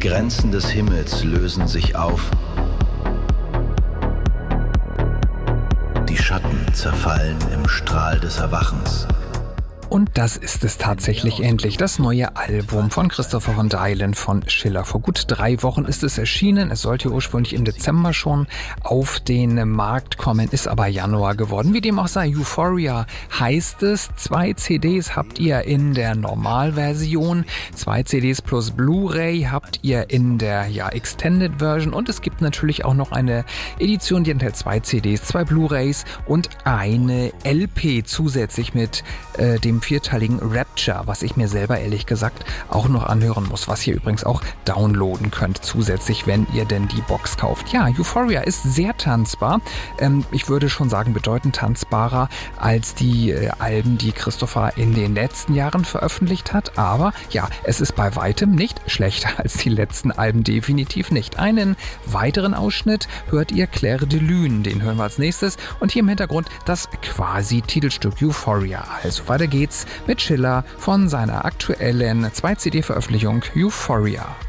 Grenzen des Himmels lösen sich auf. Die Schatten zerfallen im Strahl des Erwachens. Und das ist es tatsächlich endlich, das neue Album von Christopher von Dylan von Schiller. Vor gut 3 Wochen ist es erschienen. Es sollte ursprünglich im Dezember schon auf den Markt kommen, ist aber Januar geworden. Wie dem auch sei, Euphoria heißt es. 2 CDs habt ihr in der Normalversion, 2 CDs plus Blu-ray habt ihr in der Extended Version und es gibt natürlich auch noch eine Edition, die enthält 2 CDs, 2 Blu-rays und eine LP zusätzlich mit dem 4-teiligen Rapture, was ich mir selber ehrlich gesagt auch noch anhören muss, was ihr übrigens auch downloaden könnt zusätzlich, wenn ihr denn die Box kauft. Ja, Euphoria ist sehr tanzbar. Ich würde schon sagen, bedeutend tanzbarer als die Alben, die Christopher in den letzten Jahren veröffentlicht hat. Aber ja, es ist bei weitem nicht schlechter als die letzten Alben, definitiv nicht. Einen weiteren Ausschnitt hört ihr Clair de Lune, den hören wir als nächstes. Und hier im Hintergrund das quasi Titelstück Euphoria. Also weiter geht's mit Schiller von seiner aktuellen 2-CD-Veröffentlichung Euphoria.